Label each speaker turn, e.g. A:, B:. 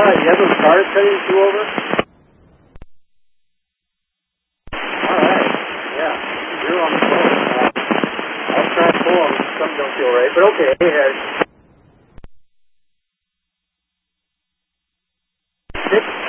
A: You have those cars setting two over? All right. Yeah. You're on the phone. I'll try to pull them. Some don't feel right, but okay. Six